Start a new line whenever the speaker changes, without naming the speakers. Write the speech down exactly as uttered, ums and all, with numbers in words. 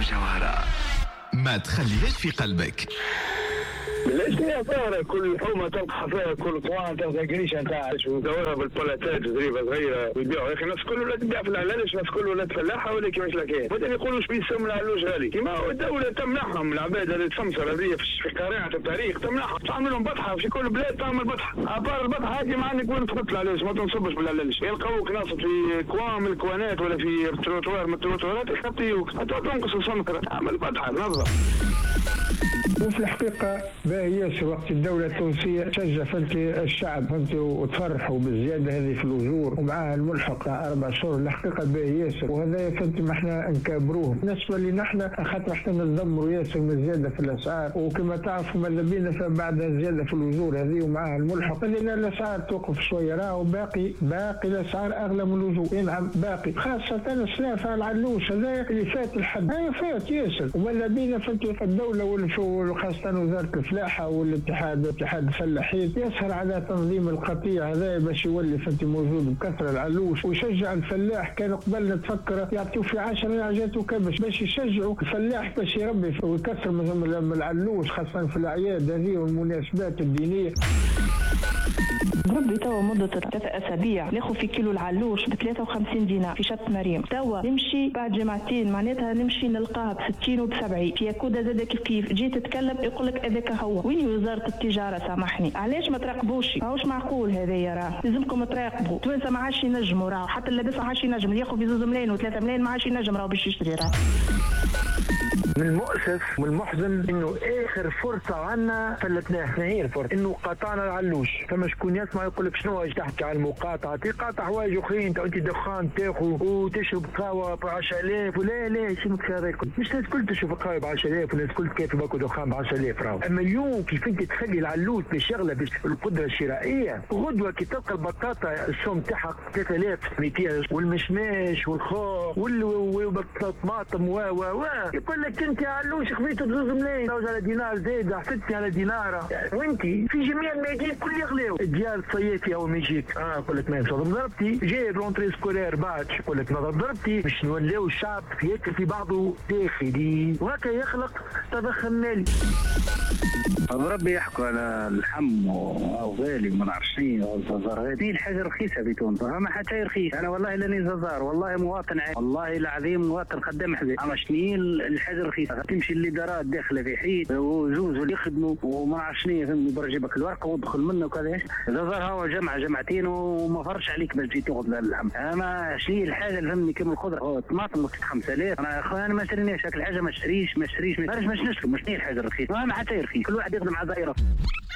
جوهرة ما تخليهاش في قلبك.
ليش هي ظاهرة كل حومة تلقى فيها كل طوان تلقى قريشة تاعش ودورها بالبلاتات جريبة صغيرة ويبيعوا. يا أخي الناس كل ولا تبيع في العلالش، الناس كل ولا فلاحة ولا كيفاش لكين. بعدين يقولوا ايش بيسموا العلوش غالي. كيما هو الدولة تمنحهم العباد اللي تسمسر هذه في قريعة التاريخ، تمنحهم تعمل لهم بطحة في كل بلاد تعمل بطحة. أبار البطحة هذه ما عندك وين تحط العلالش، ما تنصبش بالعلالش. يلقوك ناصب في كوام من الكوانات ولا في تروتوار من التروتوارات يخطيوك حتى تنقص السمكرة. تعمل بطحة نظرة.
وفي الحقيقة باهي ياسر وقت الدولة التونسية تشجع فهمتي الشعب فهمتي وتفرحوا بالزيادة هذه في الأجور ومعها الملحق تاع أربع شهور. الحقيقة باهي ياسر وهذا فهمتي ما احنا نكابروه. بالنسبة لنا احنا خاطر احنا نتذمروا ياسر من الزيادة في الأسعار، وكما تعرفوا ماذا بينا فبعد الزيادة في الأجور هذه ومعها الملحق لأن الأسعار توقف شوية. راهو باقي باقي الأسعار أغلى من الأجور. ينعم باقي خاصة السلافة العلوش هذا اللي فات الحد هاي فات ياسر. وماذا بينا فهمتي الدولة والفول وخاصة وزارة الفلاحة والاتحاد اتحاد الفلاحين يسهر على تنظيم القطيع هذا باش يولي فهمتي موجود بكثرة العلوش ويشجع الفلاح. كان قبل نتفكر يعطيو في عشرة عجاتو كبش باش يشجعوا الفلاح باش يربي ويكثر من العلوش خاصة في الأعياد هذه والمناسبات الدينية.
ربي توا مدة ثلاث أسابيع ناخذ في كيلو العلوش ب ثلاثة وخمسين دينار في شط مريم. توا نمشي بعد جمعتين معناتها نمشي نلقاها ب ستين وب سبعين. في ياكودا زاد كيف كيف جيت تتكلم يقول لك هذاك هو. وين وزارة التجارة سامحني؟ علاش ما تراقبوش؟ ماهوش معقول هذايا. راه لازمكم تراقبوا. توانسة ما عادش ينجموا راهو حتى اللبس ما عادش ينجم ياخذ في زوز ملايين وثلاثة ملايين ما عادش ينجم راهو باش يشتري. راه
من المؤسف والمحزن انه اخر فرصه عنا فلتناها. هي الفرصه انه قطعنا العلوش. فما شكون يسمع يقول لك شنو ايش تحكي على المقاطعه؟ تقاطع حوايج اخرين انت انت دخان تاخذ وتشرب قهوه ب عشرة آلاف ولا لا شنو هذاك؟ مش الناس الكل تشرب قهوه ب عشرة آلاف والناس الكل كيف باكو دخان ب عشرة آلاف راهو. اما اليوم كيف انت تخلي العلوش بشغله باش القدره الشرائيه. غدوه كي تلقى البطاطا السوم تاعها ثلاثة آلاف ومئتين والمشماش والخوخ والطماطم و و و يقول لك انت علوش خفيته بزوز ملايين زوج على دينار زايده حسبتني على دينار. وانت في جميع الميادين كل يغليو. الديال الصيفي اول ما يجيك اه يقول لك ما نضرب ضربتي جايب لونتري سكولير بعد يقول لك نضرب ضربتي باش نوليو الشعب ياكل في بعضه داخلي وهكا يخلق تضخم مالي.
ربي يحكوا على اللحم وغالي وما نعرفش شنو والززار هذه الحاجه رخيصه في تونس. ما حتى رخيص. انا والله لاني ززار والله مواطن عادي والله العظيم مواطن خدام حزين. اما شنو الحاجه رخيصه تمشي الادارات داخله في حيط وزوز اللي يخدموا وما نعرفش شنو فهمني برا جيبك الورقه وادخل منه وكذا. ززار هو جمعه جمعتين وما فرش عليك باش تجي تاخذ اللحم. اما شنو الحاجه اللي فهمني كم الخضره الطماطم خمسة آلاف. انا يا اخويا انا ما شريناش هاك الحاجه ما اشتريش ما اشتريش ما اشتريش ما شنو الحاجه الرخيصه. ما حتى رخيص كل واحد يخدم على دايره.